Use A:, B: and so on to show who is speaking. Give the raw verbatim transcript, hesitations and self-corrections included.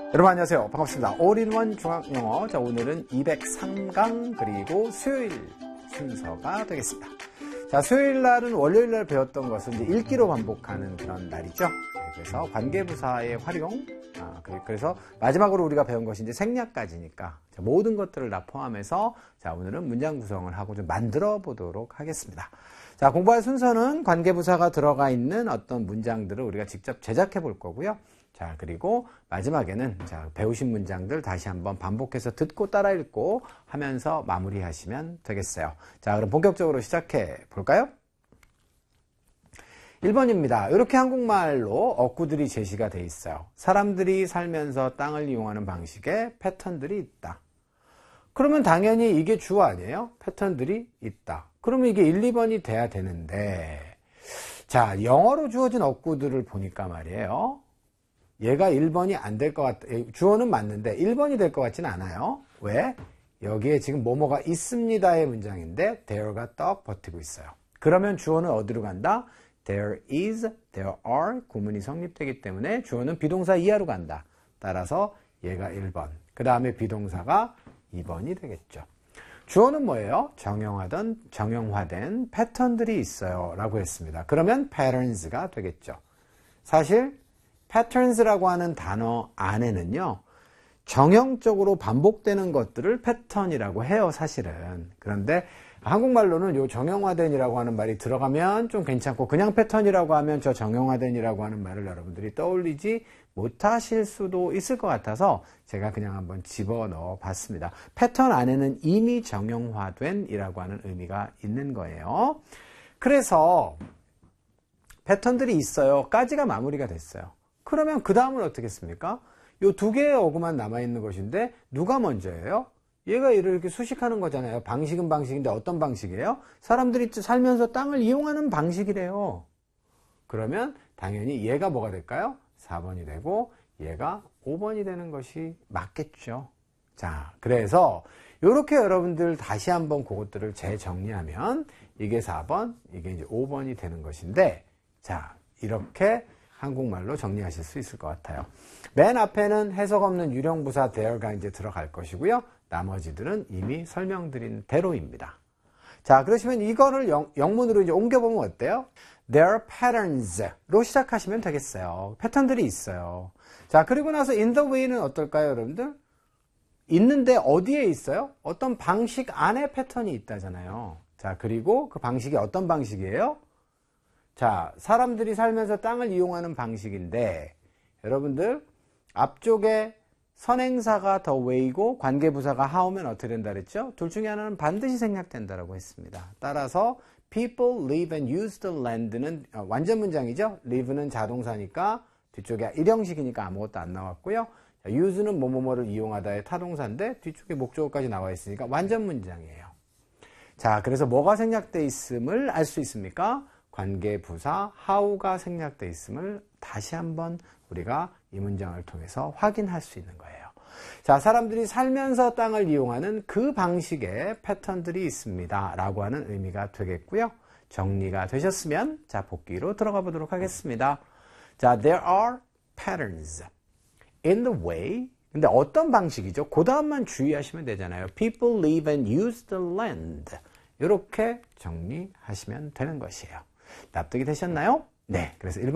A: 여러분 안녕하세요. 반갑습니다. 올인원 중학영어. 자, 오늘은 이백삼 강 그리고 수요일 순서가 되겠습니다. 자, 수요일 날은 월요일 날 배웠던 것을 이제 읽기로 반복하는 그런 날이죠. 그래서 관계부사의 활용, 아, 그래서 마지막으로 우리가 배운 것이 이제 생략까지니까 자, 모든 것들을 다 포함해서 자, 오늘은 문장 구성을 하고 좀 만들어 보도록 하겠습니다. 자, 공부할 순서는 관계부사가 들어가 있는 어떤 문장들을 우리가 직접 제작해 볼 거고요. 자, 그리고 마지막에는 자, 배우신 문장들 다시 한번 반복해서 듣고 따라 읽고 하면서 마무리하시면 되겠어요. 자, 그럼 본격적으로 시작해 볼까요? 일 번입니다. 이렇게 한국말로 어구들이 제시가 돼 있어요. 사람들이 살면서 땅을 이용하는 방식에 패턴들이 있다. 그러면 당연히 이게 주어 아니에요? 패턴들이 있다. 그러면 이게 일, 이 번이 돼야 되는데, 자, 영어로 주어진 어구들을 보니까 말이에요. 얘가 일 번이 안 될 것 같다. 주어는 맞는데 일 번이 될 것 같지는 않아요. 왜? 여기에 지금 뭐뭐가 있습니다의 문장인데 there가 떡 버티고 있어요. 그러면 주어는 어디로 간다? There is, there are 구문이 성립되기 때문에 주어는 비동사 이하로 간다. 따라서 얘가 일 번. 그 다음에 비동사가 이 번이 되겠죠. 주어는 뭐예요? 정형화된, 정형화된 패턴들이 있어요. 라고 했습니다. 그러면 patterns가 되겠죠. 사실 patterns라고 하는 단어 안에는요, 정형적으로 반복되는 것들을 패턴이라고 해요, 사실은. 그런데 한국말로는 요 정형화된이라고 하는 말이 들어가면 좀 괜찮고, 그냥 패턴이라고 하면 저 정형화된이라고 하는 말을 여러분들이 떠올리지 못하실 수도 있을 것 같아서 제가 그냥 한번 집어넣어 봤습니다. 패턴 안에는 이미 정형화된이라고 하는 의미가 있는 거예요. 그래서 패턴들이 있어요. 까지가 마무리가 됐어요. 그러면 그 다음은 어떻게 했습니까? 요 두 개의 어구만 남아있는 것인데 누가 먼저예요? 얘가 이렇게 수식하는 거잖아요. 방식은 방식인데 어떤 방식이에요? 사람들이 살면서 땅을 이용하는 방식이래요. 그러면 당연히 얘가 뭐가 될까요? 사 번이 되고 얘가 오 번이 되는 것이 맞겠죠. 자, 그래서 이렇게 여러분들 다시 한번 그것들을 재정리하면 이게 사 번, 이게 이제 오 번이 되는 것인데, 자, 이렇게 한국말로 정리하실 수 있을 것 같아요. 맨 앞에는 해석 없는 유령부사 there가 이제 들어갈 것이고요. 나머지들은 이미 설명드린 대로입니다. 자, 그러시면 이거를 영, 영문으로 이제 옮겨보면 어때요? There are patterns로 시작하시면 되겠어요. 패턴들이 있어요. 자, 그리고 나서 in the way는 어떨까요, 여러분들? 있는데 어디에 있어요? 어떤 방식 안에 패턴이 있다잖아요. 자, 그리고 그 방식이 어떤 방식이에요? 자, 사람들이 살면서 땅을 이용하는 방식인데, 여러분들, 앞쪽에 선행사가 the way고 관계부사가 how면 어떻게 된다 그랬죠? 둘 중에 하나는 반드시 생략된다라고 했습니다. 따라서 people live and use the land는 완전 문장이죠? live는 자동사니까 뒤쪽에 일형식이니까 아무것도 안 나왔고요. use는 뭐뭐뭐를 이용하다의 타동사인데 뒤쪽에 목적어까지 나와 있으니까 완전 문장이에요. 자, 그래서 뭐가 생략돼 있음을 알 수 있습니까? 관계부사 how가 생략돼 있음을 다시 한번 우리가 이 문장을 통해서 확인할 수 있는 거예요. 자, 사람들이 살면서 땅을 이용하는 그 방식의 패턴들이 있습니다. 라고 하는 의미가 되겠고요. 정리가 되셨으면 자, 복기로 들어가 보도록 하겠습니다. 자, there are patterns in the way. 근데 어떤 방식이죠? 그 다음만 주의하시면 되잖아요. People live and use the land. 이렇게 정리하시면 되는 것이에요. 납득이 되셨나요? 네. 그래서 일 번